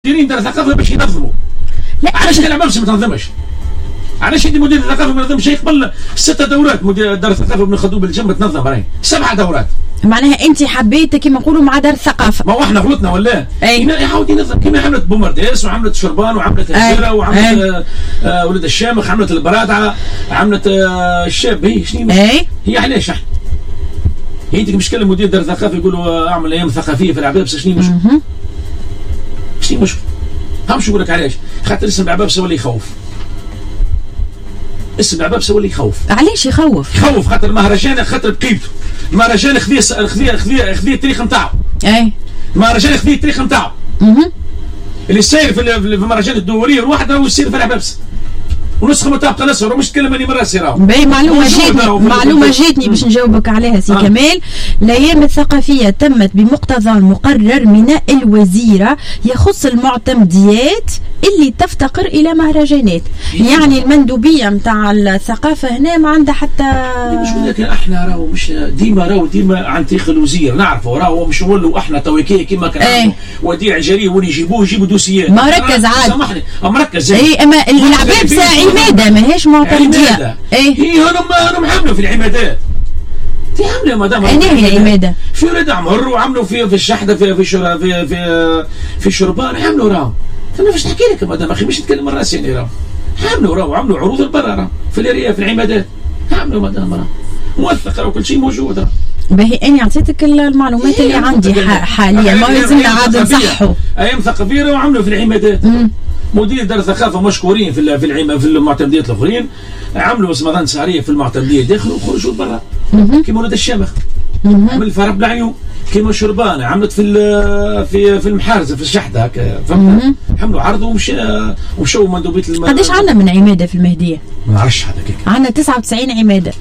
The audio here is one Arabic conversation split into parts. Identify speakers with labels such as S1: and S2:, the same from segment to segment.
S1: مديرين دار الثقافه باش ينظموا. لا علاش كان العبابسه ما تنظمش؟ علاش يدي مدير الثقافه ما ينظمش؟ يقبل 6 دورات مدير دار الثقافه بن خلدون بالجنب تنظم راهي 7 دورات.
S2: معناها انت حبيت كما نقولوا مع دار الثقافه.
S1: ما هو احنا غلطنا ولا؟
S2: اي
S1: يحاول ينظم كما عملت بومرداس وعملت شربان وعملت الزيره وعملت ولد الشامخ، عملت البرادعه، عملت الشاب. هي شنو هي علاش احنا؟ هي انت مش تكلم مدير دار الثقافه يقولوا اعمل ايام ثقافيه في العبابسه، شنو المشكل؟ شنو المشكل؟ همش نقول لك علاش؟ خاطر اسم العبابسه ولا يخوف. اسم العبابسه ولا يخوف.
S2: علاش يخوف؟
S1: يخوف خاطر المهرجان، خاطر بقيمته. المهرجان خذي التاريخ نتاعو.
S2: اي
S1: المهرجان خذي التاريخ نتاعو. اللي ساير في المهرجان الدوليه الواحد راهو يصير في العبابسه. ونسخه ما تبقى نسر ومش تكلم اني مراسي راهو.
S2: باهي معلومه جاتني باش نجاوبك عليها سي كمال. الايام الثقافيه تمت بمقتضى المقرر من الوزيره يخص المعتمديات اللي تفتقر الى مهرجانات. يعني المندوبيه نتاع الثقافه هنا ما عندها حتى
S1: مش لكن احنا راهو مش ديما عن تاريخ الوزير نعرفوا راهو مش نولوا احنا تويكيه كما كان وديع جريء واللي يجيبوا دوسيات.
S2: ما ركز عاد
S1: سامحني مركز.
S2: اي اما العبابسه عماده ماهيش معتمديه.
S1: هي هم عملوا في العمادات. عملوا مدام
S2: هي عماده
S1: في ولاد عمر وعملوا في الشحده في شربان عملوا راهو. انا باش نحكي لك مدام اخي مش نتكلم من راسي يعني راهو عملوا عروض البرا راهو في الارياف في العمادات عملوا مدام راهو موثقه وكل شيء موجود راهو.
S2: باهي اني اعطيتك المعلومات اللي عندي حاليا ما لازمنا عاد نصحوا.
S1: ايام ثقافيه وعملوا في العمادات. مدير دار الثقافه مشكورين في المعتمديات الاخرين عملوا اسمها سهريه في المعتمديه داخل وخرجوا برا كيما ولد الشامخ عمل فرب العيون كيما شربانه عملت في المحارزه في الشحده هكا فهمت. عملوا عرض ومشوا مندوبيه
S2: قداش عندنا من عماده في المهديه؟
S1: ما نعرفش هذاك.
S2: عندنا 99 عماده.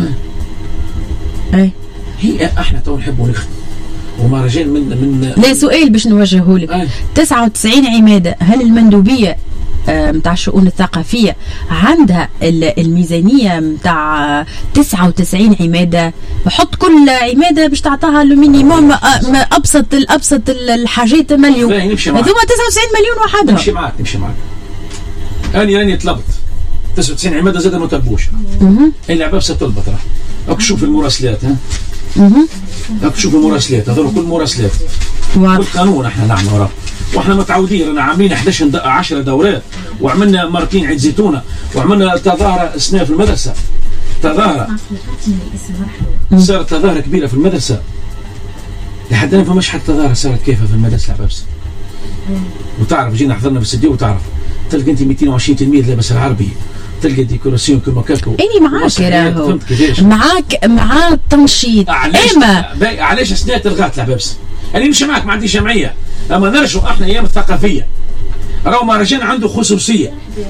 S2: اي
S1: هي احنا تو نحبوا نخدم ومهرجان من
S2: لا سؤال باش نوجهه لك. 99 عماده، هل المندوبيه متاع الشؤون الثقافيه عندها الميزانيه متاع 99 عماده؟ حط كل عماده باش تعطاها المينيموم ابسط الحاجات مليون. هذوما 99 مليون وحدها.
S1: نمشي معك. اني طلبت 99 عماده زاد ما طلبوش. العبابسه طلبت راك شوف المراسلات. راك شوف المراسلات هذول كل مراسلات بالقانون احنا نعملوا راه. واحنا متعودين رانا عاملين 10 دورات وعملنا مرتين عيد زيتونه وعملنا تظاهره سنه في المدرسه. تظاهره صارت تظاهره كبيره في المدرسه لحد الان فماش حتى تظاهره صارت كيفها في المدرسه العبابسه. وتعرف جينا حضرنا في الاستديو وتعرف تلقى انت 220 تلميذ لابس العربي، تلقى ديكوراسيون كما كاكو.
S2: اني معاك راهو مع التنشيط.
S1: علاش سنه تلغات العبابسه؟ انا نمشي معك ما عنديش جمعيه اما نرجعوا احنا ايام الثقافيه. راهو مهرجان عنده خصوصيه.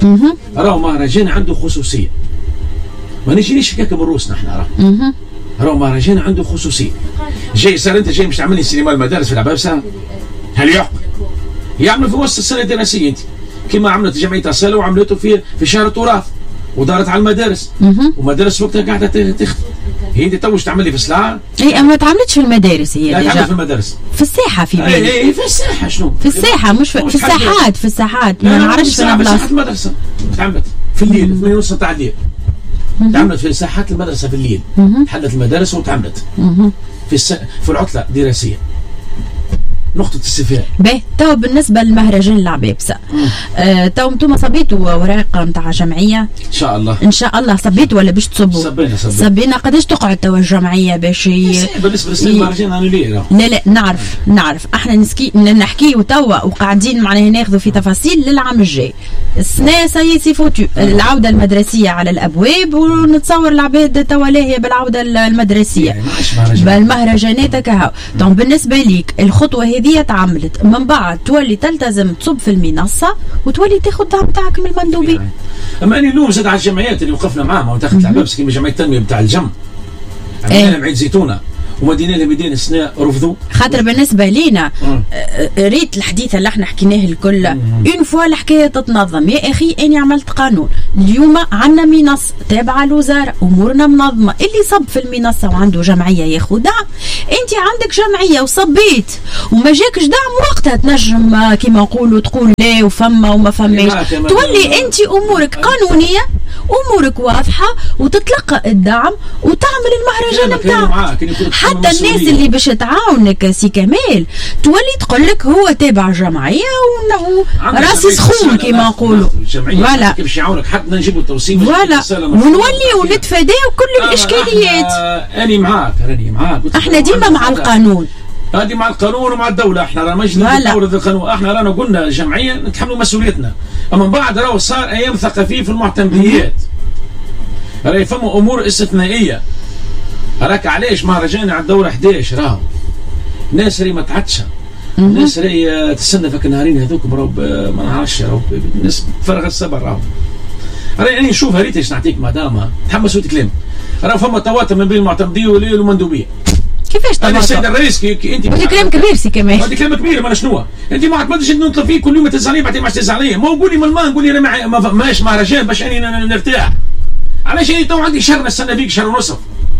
S1: ما نجينيش هكاك من روسنا احنا راهو مهرجان عنده خصوصيه. صار انت جاي مش تعمل لي سينما المدارس في العبابسه؟ هل يعقل؟ يعمل في وسط السنه الدراسيه انت كما عملت جمعيه الصاله وعملته في شهر التراث ودارت على المدارس. ومدارس وقتها قاعده تخدم. هي انت توش تعمل لي في السلعه؟
S2: اي ما تعملت في المدارس. هي
S1: لا تعمل في المدارس
S2: في الساحه في بالي.
S1: اي في الساحه. شنو
S2: في الساحه مش في الساحات. في الساحات ما نعرفش فين البلاصه.
S1: في المدرسه تعملت في الليل في نص تاع الليل. تعملت في ساحات المدرسه في الليل. حلت المدارس وتعملت في العطله الدراسيه. نقطة استفهام. باهي
S2: تو بالنسبة لمهرجان العبابسة تو انتم صبيتوا ورق نتاع جمعية؟
S1: إن
S2: شاء الله صبيتوا ولا باش تصبوا؟ صبينا. قداش تقعد توا الجمعية باش
S1: بالنسبة للمهرجان أنا ليه؟
S2: لا نعرف احنا نحكيو توا وقاعدين معناها ناخذوا في تفاصيل للعام الجاي. السنة سي فوتو العودة المدرسية على الأبواب ونتصور العباد توا لاهية بالعودة المدرسية بالمهرجانات هكا. بالنسبة ليك الخطوة هذه تعملت من بعد تولي تلتزم تصب في المنصه وتولي تاخذ الدعم تاعك من المندوبين.
S1: اما اني نلوم زاد على الجمعيات اللي وقفنا معاهم وتاخذ العبابسه كيما جمعيه التنميه بتاع الجم. عملنا عيد زيتونه ومدينه لمدينه السناء رفضوا.
S2: خاطر بالنسبه لينا ريت الحديث اللي احنا حكيناه الكل اون فوا الحكايه تتنظم. يا اخي اني عملت قانون اليوم عندنا منصه تابعه للوزاره امورنا منظمه، اللي صب في المنصه وعنده جمعيه ياخذ دعم. انت عندك جمعيه وصبيت وما جاكش دعم وقتها تنجم كيما نقولوا تقول لا وفما وما فماش، تولي انت امورك قانونيه امورك واضحه وتتلقى الدعم وتعمل المهرجان بتاعك. حتى الناس اللي باش تعاونك سي كمال تولي تقول لك هو تابع جمعيه وانه راسي سخون كيما نقولوا.
S1: فوالا باش يعاونك حتى نجيبوا التوصيل
S2: فوالا ونولي ونتفاداو كل الاشكاليات.
S1: راني معاك
S2: احنا ديما مع القانون،
S1: هذه مع القانون ومع الدوله. احنا رانا مش نورد القانون، احنا رانا قلنا جمعيه نتحملوا مسؤوليتنا. اما من بعد راهو صار ايام ثقافيه في المعتمديات، راهي فما امور استثنائيه. راك علاش مهرجان على الدوره 11 راهو الناس راهي ما تعطشها، الناس راهي تستنى فك النهارين هذوك راهو ما نعرفش راهو الناس تفرغ الصبر. راهي راني نشوفها ريت ايش نعطيك مدام تحمسوا الكلام. راهو فما تواطؤ ما بين المعتمديه والمندوبيه.
S2: كيفاش
S1: انا السيد الرئيس انت
S2: هذا كلام كبير سي كمان،
S1: هذا كلام كبير. ما شنو انت ما عاد نطلب فيك كل يوم تزعلي بعدين ما تزعلي. ما نقول لي من ما نقول لي انا ماش مهرجان باش اني نرتاح. علاش اني تو عندي شهر نستنى فيك شهر ونصف؟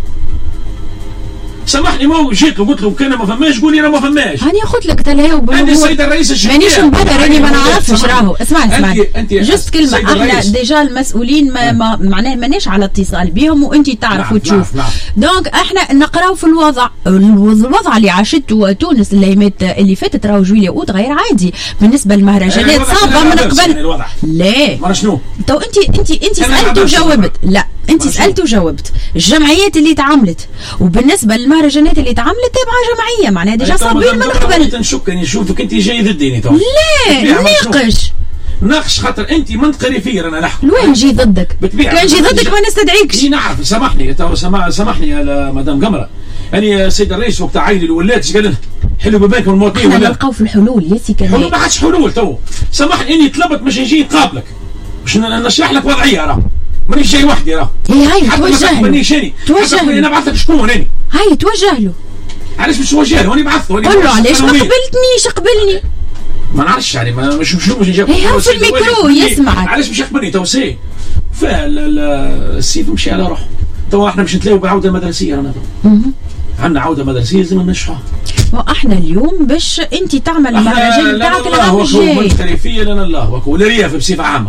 S1: سامحني ما جيت له قلت له كان ما فماش قول لي انا ما فماش.
S2: هاني قلت لك تلاهو
S1: بالامور. السيد الرئيس
S2: مانيش مبادر راني ما نعرفش راهو. اسمعني جست كلمه، احنا ديجا المسؤولين ما معناه ماناش على اتصال بهم وانت تعرف وتشوف. دونك احنا نقراو في الوضع اللي عاشته تونس الايامات اللي فاتت. راهو جويليا اوت غير عادي بالنسبه للمهرجانات صعبه من قبل. لا
S1: ما شنو
S2: تو انت سالت وجاوبت. لا انت سالت وجاوبت. الجمعيات اللي تعاملت وبالنسبه للمهرجانات اللي تعاملت تابعه جمعيه معناها ديجا صابين من قبل.
S1: نشك نشوفك انت جاي ضدي تو.
S2: لا ناقش
S1: خاطر انت منطقه ريفيه انا نحكي.
S2: وين جي ضدك؟ كان جي ضدك ما نستدعيكش.
S1: نعرف سامحني تو سامحني يا مدام قمره. يعني السيد الرئيس وقت عايل الولات ايش قال حلو ببانكم المواطنين
S2: ولا نلقاو في الحلول يا سي كمال.
S1: حلول ما عادش حلول تو. سامحني اني طلبت باش نجي نقابلك باش نشرح لك وضعيه راه مانيش جاي وحدي راه.
S2: هاي توجه له.
S1: انا نبعث لك شكون هاني.
S2: هاي توجه له.
S1: علاش مش توجه له؟ هاني بعثته.
S2: قول له علاش ما قبلتنيش قبلني.
S1: ما نعرفش يعني مش شنو باش نجاوب.
S2: هو في الميكرو يسمعك.
S1: علاش مش يقبلني تو سي السيف مشي على روحه. تو احنا باش نتلاقوا بالعوده المدرسيه رانا عندنا عوده مدرسيه لازم ننجحوها.
S2: واحنا اليوم باش انت تعمل المهرجان بتاعك العام الجاي.
S1: الله الخليفيه لنا الله ولا رياف بصفه عامه.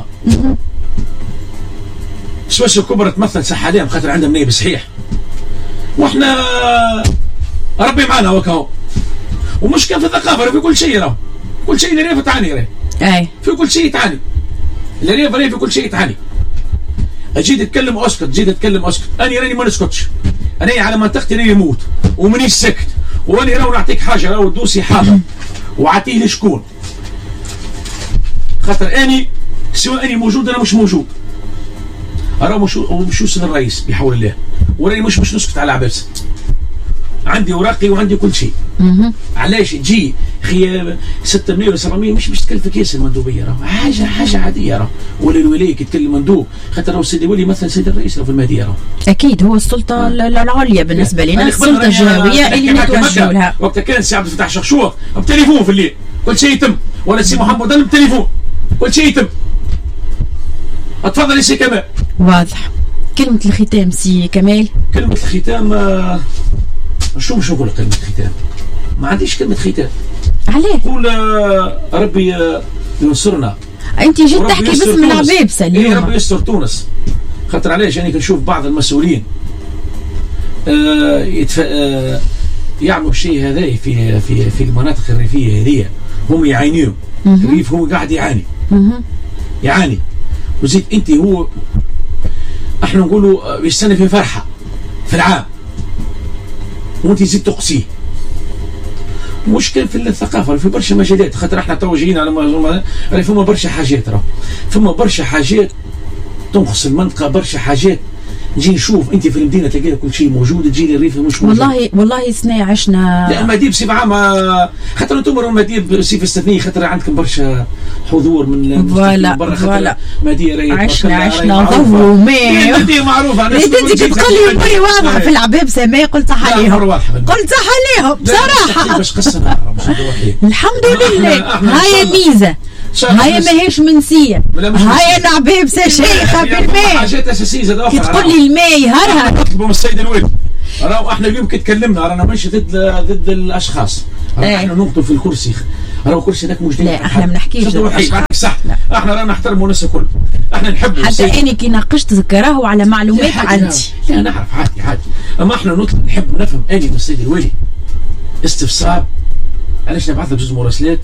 S1: سويسرا الكبرى تمثل سحاليهم خاطر عندهم نائب صحيح. واحنا ربي معنا وكاو. ومش كان في الثقافه في كل شيء راهو. كل شيء الرياف تعاني راهي.
S2: اي
S1: في كل شيء تعاني. الرياف في كل شيء تعاني. اجي تتكلم اسكت، انا راني ما نسكتش. انا على منطقتي راني نموت ومانيش ساكت، واني راهو نعطيك حاجه راهو دوسي حاضر وعطيه لشكون. خاطر اني سواء اني موجود انا مش موجود. راهو مش السيد الرئيس بحول الله، وراني مش نسكت على عباسه. عندي اوراقي وعندي كل شيء. علاش تجي خي 600 ولا 700 مش باش تكلفك ياسر المندوبيه راهو حاجه عاديه راهو. ولا الولايه كي تكلم مندوب خاطر راهو السيد الولي مثلا السيد الرئيس في المهديه راهو.
S2: اكيد هو السلطه العليا بالنسبه لنا، السلطه الجهويه اللي نتوجهوا لها.
S1: وقت كان السي عبد الفتاح شخشوق بتليفون في الليل كل شيء يتم، ولا السي محمد بتليفون كل شيء يتم. اتفضل يا سي كمال.
S2: واضح. كلمه الختام سي كمال.
S1: كلمه الختام شو مش نقول كلمة ختام؟ ما عنديش كلمة ختام.
S2: عليه؟
S1: قول ربي ينصرنا.
S2: أنت جيت تحكي باسم العبابسة اليوم.
S1: ربي يستر تونس. خاطر علاش يعني كنشوف بعض المسؤولين يعملوا الشيء هذا في المناطق الريفية هذه، هم يعانيوا. الريف هو قاعد يعاني. وزيد أنت هو احنا نقولوا يستنى في فرحة في العام. وانت زيد تقصيه. مشكل في الثقافه في برشا مجالات. خاطر احنا تو جايين على فما برشا حاجات فما برشا حاجات تنقص المنطقه، برشا حاجات نجي نشوف انت في المدينه تلقى كل شيء موجود، تجي لي الريف مش موجود.
S2: والله سنة عشنا.
S1: لا المديب بصفه عامه، حتى لو انتم المديب بصفه استثنائيه خاطر عندكم برشا حضور من
S2: فوالا
S1: مديرة
S2: عشنا ضو وماء.
S1: المدينه معروفه.
S2: انت تقول لي اموري واضحه في العباب سماء، قلت صح عليهم، قلت صح عليهم بصراحه.
S1: باش قصنا
S2: الحمد لله. هاي ميزه، هاي ماهيش منسيه، هاي العباب شيخه بالماء.
S1: حاجات اساسيه زاد اخرى.
S2: كي تقول لي الماء يهرهر
S1: نطلبوا من السيد الوالي. راهو احنا اليوم كي تكلمنا رانا ماشي ضد الاشخاص، احنا ننقطوا في الكرسي، راهو الكرسي هذاك مش
S2: لا احنا ما نحكيش
S1: صح. احنا رانا نحترموا الناس الكل، احنا نحبوا
S2: حتى اني كي ناقشتك راهو على معلومات عندي.
S1: لا نعرف عادي، اما احنا نطلب نحب نفهم اني من السيد الوالي استفسار علاش نبعث لك زوج مراسلات.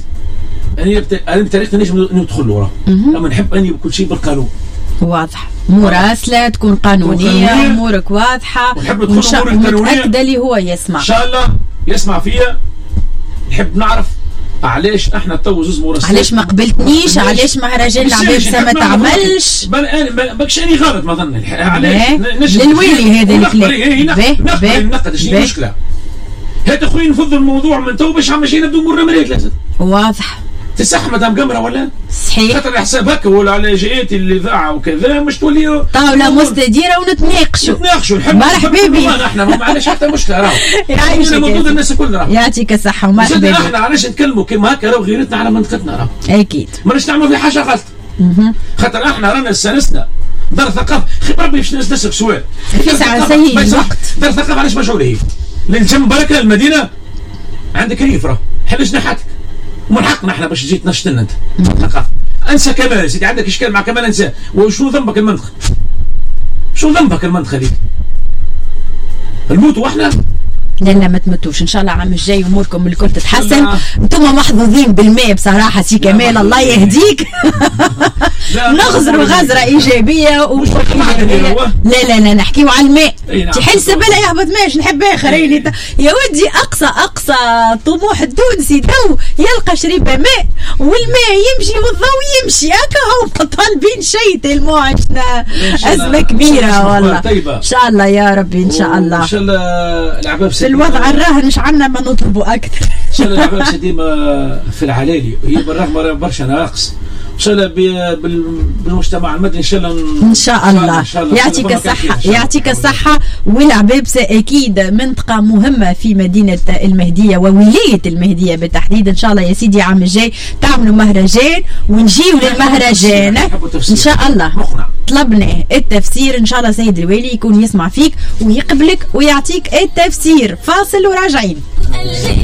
S1: انا بطريقتي نجم ندخل وراه، اما نحب اني بكل شيء بالقانون
S2: واضح، مراسله تكون قانونيه، امورك واضحه،
S1: نحب ندخل امور القانونيه.
S2: متاكده اللي هو يسمع
S1: ان شاء الله يسمع فيا. نحب نعرف علاش احنا تو زوج مراسلات،
S2: علاش ما قبلتنيش، علاش مهرجان العبابسه ما تعملش.
S1: باكش اني غلط ما ظن علاش
S2: للويلي هذا الكلام.
S1: نقد شنو المشكله؟ هات اخوي نفضوا الموضوع من تو باش ماشي نبدو مرة مريت. لازم
S2: واضح
S1: تصح مدام قمره ولا
S2: صحيح،
S1: خاطر حساب هكا ولا على جهات الاذاعه وكذا مش تولي
S2: طاوله مستديره ونتناقشوا. مرحبا بك.
S1: احنا ما عندناش حتى مشكله، راهو يعيشك موجود الناس الكل، راهو
S2: يعطيك الصحه ومرحبا بك.
S1: احنا علاش نتكلموا كيما هكا، راهو غيرتنا على منطقتنا، راهو
S2: اكيد
S1: ماناش نعملوا في حاجه غلط. خاطر احنا رانا استانسنا دار ثقافه. ربي باش نسالك سؤال،
S2: في ساعه سيء الوقت.
S1: دار ثقافه علاش مشغوله هي؟ للجنب بركه المدينه عندك ريف، راه حل جناحاتك ومن حقنا احنا باش تجي تنشط لنا انت ثقافه. انسى كمال سيدي، عندك اشكال مع كمال انسى. وشنو ذنبك المنطقه؟ شو ذنبك المنطقه ليك؟ نموتوا احنا؟
S2: لا ما تموتوش ان شاء الله. العام الجاي اموركم الكل تتحسن. انتم محظوظين بالماء بصراحه سي كمال، الله يهديك. نغزروا غزره ايجابيه لا نحكيو على الماء. تحل سبله يهبط ماش نحب اخرين. يا ودي اقصى طموح التونسي تو يلقى شريبه ماء، والماء يمشي والضوء يمشي. هكا هو طالبين شيء تلمو عشنا ازمه كبيره والله. ان شاء الله يا ربي، ان شاء الله.
S1: ان شاء الله العباب
S2: في الوضع الراهن ايش عنا ما نطلبوا اكثر.
S1: ان شاء الله العباب ديما في العلالي، هي بالرغم برشا ناقص. ان شاء الله بالمجتمع المدني ان شاء الله.
S2: ان شاء الله يعطيك الصحه، يعطيك الصحه. والعبابسه اكيد منطقه مهمه في مدينه المهديه وولايه المهديه بالتحديد. ان شاء الله يا سيدي عام الجاي تعملوا مهرجان ونجيو للمهرجان ان شاء الله. طلبنا التفسير ان شاء الله سيد الوالي يكون يسمع فيك ويقبلك ويعطيك التفسير. فاصل وراجعين.